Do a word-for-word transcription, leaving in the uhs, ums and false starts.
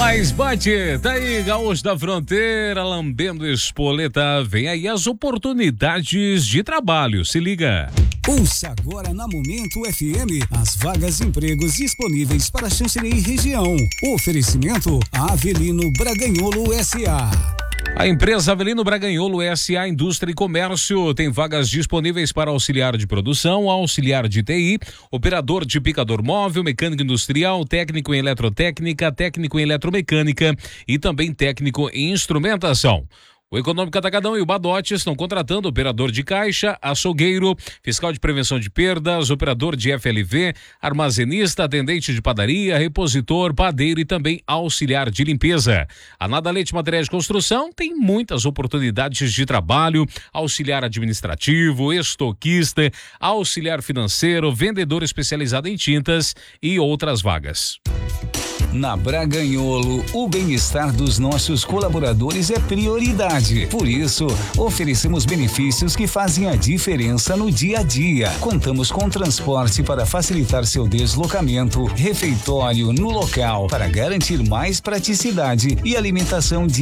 Mas bate, tá aí, Gaúcho da Fronteira, lambendo espoleta. Vem aí as oportunidades de trabalho, se liga. Ouça agora na Momento F M as vagas de empregos disponíveis para Xanxerê e região. Oferecimento Avelino Braganholo S A A empresa Avelino Braganholo S A Indústria e Comércio tem vagas disponíveis para auxiliar de produção, auxiliar de T I, operador de picador móvel, mecânico industrial, técnico em eletrotécnica, técnico em eletromecânica e também técnico em instrumentação. O Econômico Atacadão e o Badote estão contratando operador de caixa, açougueiro, fiscal de prevenção de perdas, operador de F L V, armazenista, atendente de padaria, repositor, padeiro e também auxiliar de limpeza. A Nada Leite Materiais de Construção tem muitas oportunidades de trabalho, auxiliar administrativo, estoquista, auxiliar financeiro, vendedor especializado em tintas e outras vagas. Na Braganholo, o bem-estar dos nossos colaboradores é prioridade. Por isso, oferecemos benefícios que fazem a diferença no dia a dia. Contamos com transporte para facilitar seu deslocamento, refeitório no local para garantir mais praticidade e alimentação de